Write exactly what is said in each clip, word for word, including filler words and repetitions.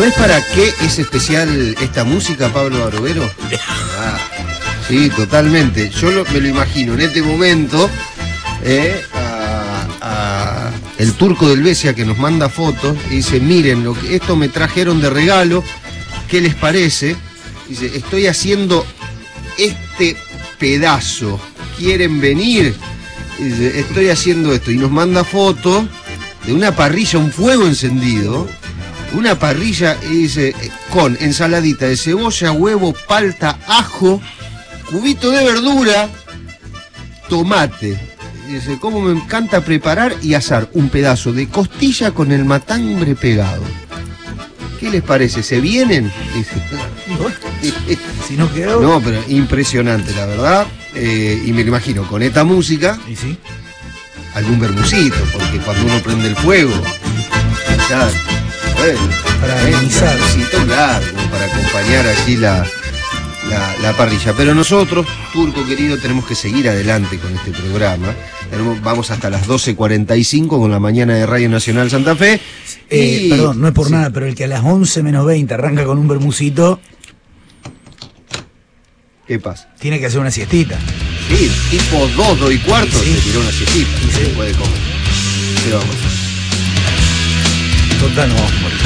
¿Sabés para qué es especial esta música, Pablo Barovero? Ah, sí, totalmente. Yo lo, me lo imagino en este momento, eh, a, a el Turco del Besia, que nos manda fotos y dice, miren, lo que, esto me trajeron de regalo, ¿qué les parece? Dice, estoy haciendo este pedazo, ¿quieren venir? Dice, estoy haciendo esto, y nos manda fotos de una parrilla, un fuego encendido, una parrilla, y dice, con ensaladita de cebolla, huevo, palta, ajo, cubito de verdura, tomate. Y dice, cómo me encanta preparar y asar un pedazo de costilla con el matambre pegado. ¿Qué les parece? ¿Se vienen? Dice, si no quedó. No, pero impresionante, la verdad. Eh, y me lo imagino con esta música. ¿Y sí? Algún bermucito, porque cuando uno prende el fuego, ya, bueno, para eh, amenizar, claro, como para acompañar allí la, la, la parrilla. Pero nosotros, Turco querido, tenemos que seguir adelante con este programa. Tenemos, vamos hasta las doce cuarenta y cinco con la mañana de Radio Nacional Santa Fe. Eh, y... Perdón, no es por sí. nada, pero el que a las once menos veinte arranca con un bermucito, ¿Qué pasa? tiene que hacer una siestita. Sí, tipo dos, dos y cuarto, sí. se tiró una siestita y se puede comer. Pero vamos. Total, no vamos a morir.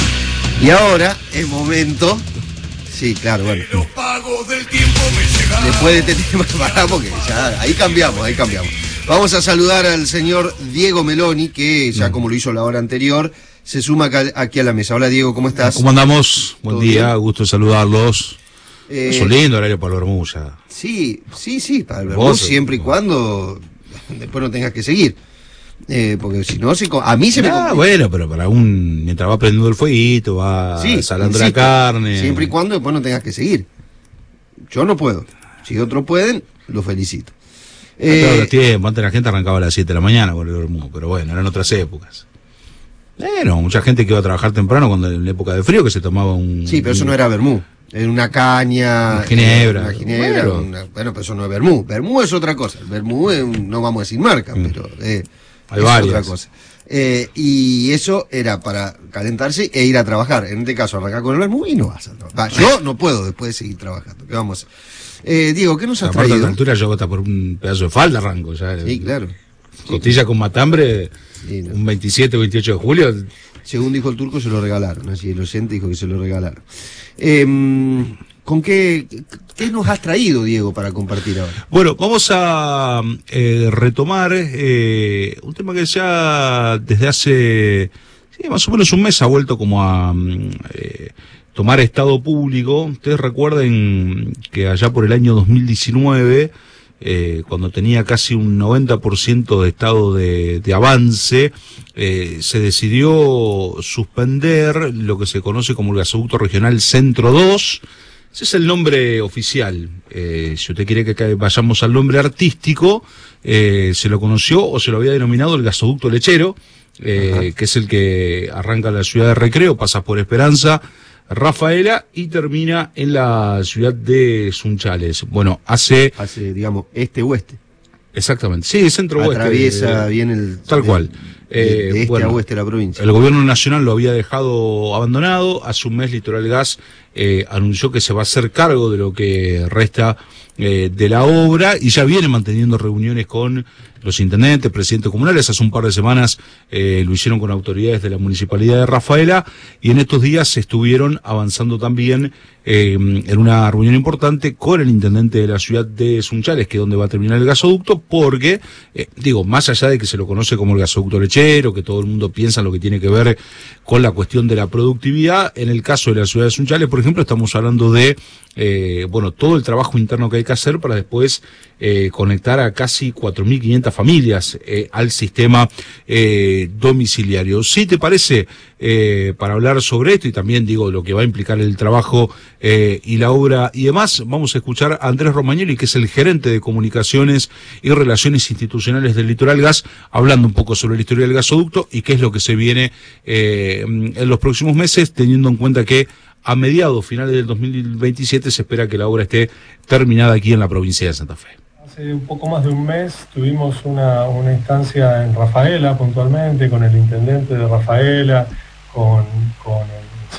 Y ahora es momento. Sí, claro, bueno. Los pagos del tiempo me llegaron. Después de este tema, pará, porque ya, ahí cambiamos, ahí cambiamos. Vamos a saludar al señor Diego Meloni, que ya como lo hizo la hora anterior, se suma acá, aquí a la mesa. Hola Diego, ¿cómo estás? ¿Cómo andamos? Buen día, bien? Gusto de saludarlos. Eh, es un lindo horario para el Bermuda. Sí, sí, sí, para el Bermuda, siempre y cuando después no tengas que seguir. Eh, porque si no, se, a mí se ah, me complica. Bueno, pero para un, mientras va prendiendo el fueguito, va sí, salando insisto, la carne. Siempre y cuando después no tengas que seguir. Yo no puedo. Si otros pueden, los felicito. Eh, claro, los tiempos, antes la gente arrancaba a las siete de la mañana con el Bermuda, pero bueno, eran otras épocas. Bueno, mucha gente que iba a trabajar temprano cuando en la época de frío que se tomaba un... Sí, pero eso no era vermú. Era una caña... Una ginebra. Una ginebra. Bueno, una, bueno, pero eso no es vermú. Vermú es otra cosa. El vermú es un, no vamos a decir marca, mm. pero eh, hay es varias. Otra cosa. Eh, y eso era para calentarse e ir a trabajar. En este caso, arrancar con el vermú y no vas a trabajar. Yo no puedo después de seguir trabajando. ¿Qué vamos a hacer? Eh, Diego, ¿qué nos has aparte traído? a la altura yo hasta por un pedazo de falda arranco. Ya, sí, claro. Costilla sí. con matambre, sí, no. un veintisiete o veintiocho de julio... Según dijo el Turco, se lo regalaron. Así el oyente dijo que se lo regalaron. Eh, ¿Con qué, qué nos has traído, Diego, para compartir ahora? Bueno, vamos a eh, retomar eh, un tema que ya desde hace sí, más o menos un mes ha vuelto como a eh, tomar estado público. Ustedes recuerden que allá por el año dos mil diecinueve... Eh, cuando tenía casi un noventa por ciento de estado de, de avance, eh, se decidió suspender lo que se conoce como el gasoducto regional Centro dos. Ese es el nombre oficial. Eh, si usted quiere que vayamos al nombre artístico, eh, se lo conoció o se lo había denominado el gasoducto lechero, eh, que es el que arranca en la ciudad de Recreo, pasa por Esperanza, Rafaela y termina en la ciudad de Sunchales. Bueno, hace... Hace, digamos, este-oeste. Exactamente, sí, centro-oeste. Atraviesa bien el... Tal cual. De, de este bueno, a oeste de la provincia. El gobierno nacional lo había dejado abandonado. Hace un mes Litoral Gas eh, anunció que se va a hacer cargo de lo que resta eh, de la obra y ya viene manteniendo reuniones con los intendentes, presidentes comunales. Hace un par de semanas eh, lo hicieron con autoridades de la Municipalidad de Rafaela y en estos días estuvieron avanzando también eh, en una reunión importante con el intendente de la ciudad de Sunchales, que es donde va a terminar el gasoducto, porque, eh, digo, más allá de que se lo conoce como el gasoducto lechero, que todo el mundo piensa en lo que tiene que ver con la cuestión de la productividad, en el caso de la ciudad de Sunchales, por ejemplo, estamos hablando de, eh, bueno, todo el trabajo interno que hay que hacer para después eh, conectar a casi cuatro mil quinientas familias eh, al sistema eh, domiciliario. ¿Sí te parece, eh, para hablar sobre esto y también, digo, lo que va a implicar el trabajo eh, y la obra y demás, vamos a escuchar a Andrés Romagnoli, que es el gerente de comunicaciones y relaciones institucionales del Litoral Gas, hablando un poco sobre la historia del gasoducto y qué es lo que se viene eh, en los próximos meses, teniendo en cuenta que a mediados, finales del dos mil veintisiete, se espera que la obra esté terminada aquí en la provincia de Santa Fe. Hace un poco más de un mes tuvimos una, una instancia en Rafaela, puntualmente, con el intendente de Rafaela, con, con el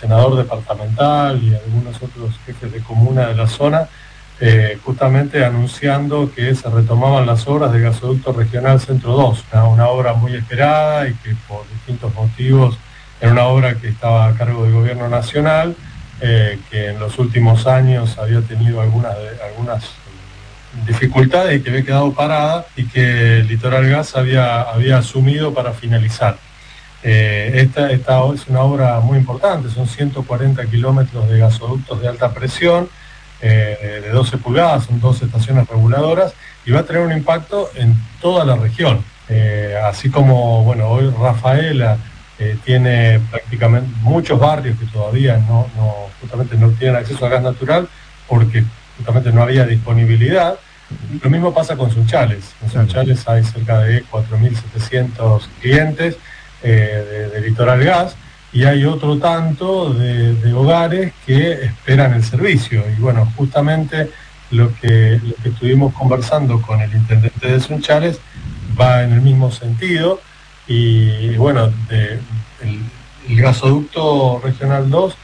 senador departamental y algunos otros jefes de comuna de la zona, eh, justamente anunciando que se retomaban las obras del gasoducto regional Centro dos, una, una obra muy esperada y que por distintos motivos era una obra que estaba a cargo del gobierno nacional, eh, que en los últimos años había tenido algunas, algunas dificultades y que había quedado parada y que Litoral Gas había, había asumido para finalizar. Eh, esta, esta es una obra muy importante, son ciento cuarenta kilómetros de gasoductos de alta presión, eh, de doce pulgadas, son dos estaciones reguladoras, y va a tener un impacto en toda la región. Eh, así como, bueno, hoy Rafaela eh, tiene prácticamente muchos barrios que todavía no, no, justamente no tienen acceso a gas natural porque justamente no había disponibilidad. Lo mismo pasa con Sunchales. En Sunchales hay cerca de cuatro mil setecientos clientes eh, de, de Litoral Gas, y hay otro tanto de, de hogares que esperan el servicio. Y bueno, justamente lo que, lo que estuvimos conversando con el intendente de Sunchales va en el mismo sentido. Y bueno, de, el, el gasoducto regional dos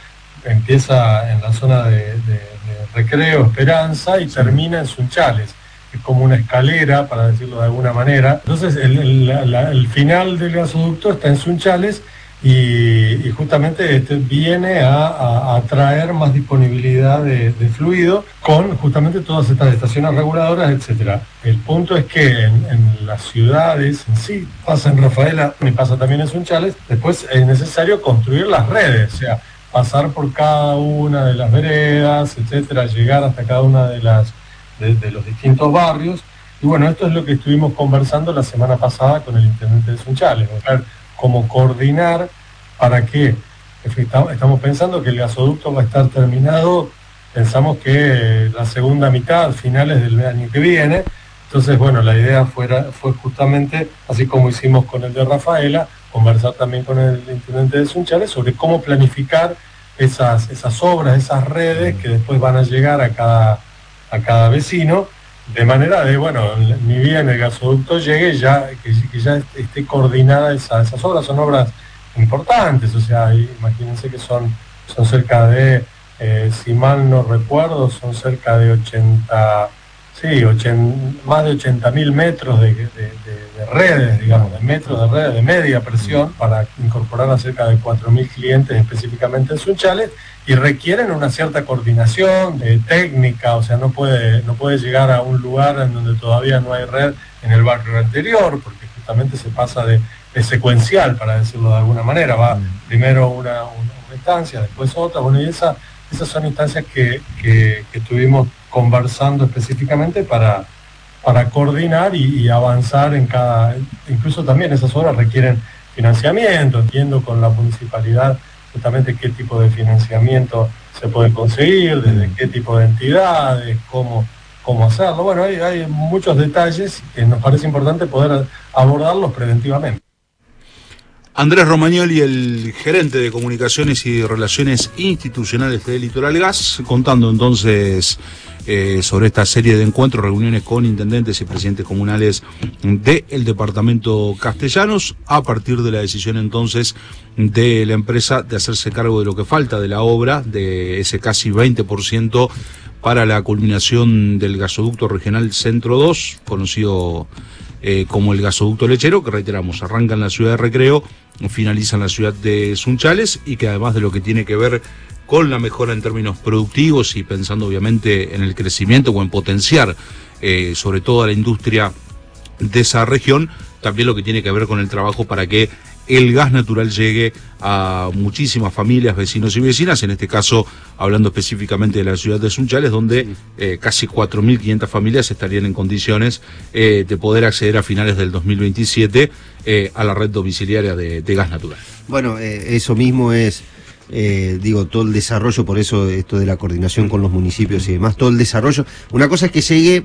empieza en la zona de, de, de Recreo, Esperanza, y termina en Sunchales. Es como una escalera, para decirlo de alguna manera. Entonces el, el, la, el final del gasoducto está en Sunchales, y, y justamente este viene a, a, a traer más disponibilidad de, de fluido con justamente todas estas estaciones reguladoras, etcétera. El punto es que en, en las ciudades en sí, pasa en Rafaela y pasa también en Sunchales, después es necesario construir las redes, o sea, pasar por cada una de las veredas, etcétera, llegar hasta cada una de las de, de los distintos barrios. Y bueno, esto es lo que estuvimos conversando la semana pasada con el intendente de Sunchales, ver cómo coordinar para que, estamos pensando que el gasoducto va a estar terminado, pensamos que la segunda mitad, finales del año que viene. Entonces, bueno, la idea fuera, fue justamente, así como hicimos con el de Rafaela, conversar también con el intendente de Sunchales sobre cómo planificar esas, esas obras, esas redes que después van a llegar a cada, a cada vecino, de manera de, bueno, ni bien el gasoducto llegue, ya que, que ya esté coordinada esa, esas obras. Son obras importantes, o sea, imagínense que son, son cerca de, eh, si mal no recuerdo, son cerca de ochenta, sí, ochenta, más de ochenta mil metros de, de, de, de redes, digamos, de metros de redes de media presión, para incorporar a cerca de cuatro mil clientes específicamente en Sunchales, y requieren una cierta coordinación eh, técnica, o sea, no puede, no puede llegar a un lugar en donde todavía no hay red en el barrio anterior, porque justamente se pasa de, de secuencial, para decirlo de alguna manera, va primero una, una, una instancia, después otra, bueno, y esa, esas son instancias que, que, que estuvimos conversando específicamente para, para coordinar y, y avanzar en cada, incluso también esas obras requieren financiamiento, entiendo con la municipalidad justamente qué tipo de financiamiento se puede conseguir, desde qué tipo de entidades, cómo, cómo hacerlo. Bueno, hay, hay muchos detalles que nos parece importante poder abordarlos preventivamente. Andrés Romagnoli, el gerente de Comunicaciones y Relaciones Institucionales de Litoral Gas, contando entonces eh, sobre esta serie de encuentros, reuniones con intendentes y presidentes comunales del departamento Castellanos, a partir de la decisión entonces de la empresa de hacerse cargo de lo que falta de la obra, de ese casi veinte por ciento para la culminación del gasoducto regional Centro dos, conocido Eh, como el gasoducto lechero, que reiteramos, arranca en la ciudad de Recreo, finaliza en la ciudad de Sunchales, y que además de lo que tiene que ver con la mejora en términos productivos y pensando obviamente en el crecimiento o en potenciar eh, sobre todo a la industria de esa región, también lo que tiene que ver con el trabajo para que el gas natural llegue a muchísimas familias, vecinos y vecinas, en este caso hablando específicamente de la ciudad de Sunchales, donde eh, casi cuatro mil quinientas familias estarían en condiciones eh, de poder acceder a finales del dos mil veintisiete eh, a la red domiciliaria de, de gas natural. Bueno, eh, eso mismo es, eh, digo, todo el desarrollo, por eso esto de la coordinación con los municipios y demás, todo el desarrollo. Una cosa es que llegue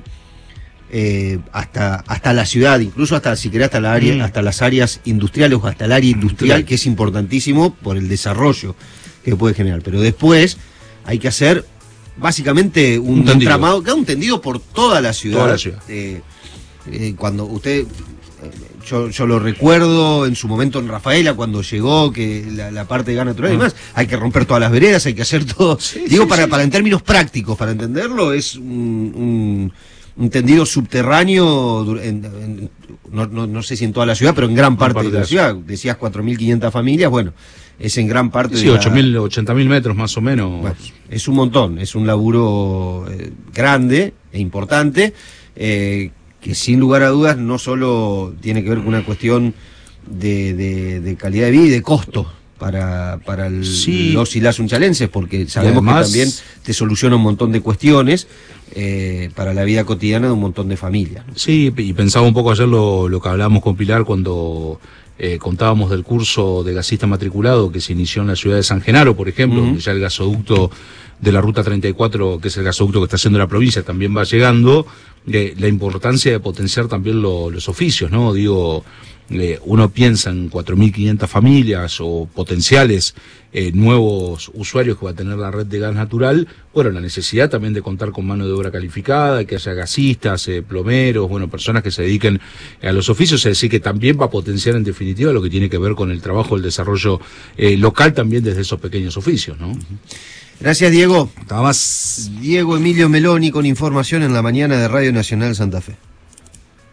Eh, hasta hasta la ciudad, incluso hasta, si querés, hasta la área, mm. hasta las áreas industriales o hasta el área industrial, que es importantísimo por el desarrollo que puede generar. Pero después hay que hacer básicamente un, un entramado, que un tendido por toda la ciudad. Toda la ciudad. Eh, eh, cuando usted, yo, yo lo recuerdo en su momento en Rafaela, cuando llegó, que la, la parte de gas natural y demás, hay que romper todas las veredas, hay que hacer todo. Sí, Digo, sí, para, sí. para en términos prácticos, para entenderlo, es un, un, un tendido subterráneo, en, en, no, no, no sé si en toda la ciudad, pero en gran parte, parte de la ciudad. Decías cuatro mil quinientas familias, bueno, es en gran parte sí, de ocho mil, ochenta mil metros más o menos. Bueno, es un montón, es un laburo eh, grande e importante, eh, que sin lugar a dudas no solo tiene que ver con una cuestión de, de, de calidad de vida y de costo para, para el, sí. los y las unchalenses, porque sabemos además, que también te soluciona un montón de cuestiones eh, para la vida cotidiana de un montón de familias, ¿no? Sí, y pensaba un poco ayer lo, lo que hablábamos con Pilar cuando eh, contábamos del curso de gasista matriculado que se inició en la ciudad de San Genaro, por ejemplo, uh-huh. donde ya el gasoducto de la ruta treinta y cuatro, que es el gasoducto que está haciendo la provincia, también va llegando, eh, la importancia de potenciar también lo, los oficios, ¿no? Digo, eh, uno piensa en cuatro mil quinientas familias o potenciales eh, nuevos usuarios que va a tener la red de gas natural, bueno, la necesidad también de contar con mano de obra calificada, que haya gasistas, eh, plomeros, bueno, personas que se dediquen a los oficios, es decir, que también va a potenciar en definitiva lo que tiene que ver con el trabajo, el desarrollo eh, local también desde esos pequeños oficios, ¿no? Gracias, Diego. Nada más. Diego Emilio Meloni con información en la mañana de Radio Nacional Santa Fe.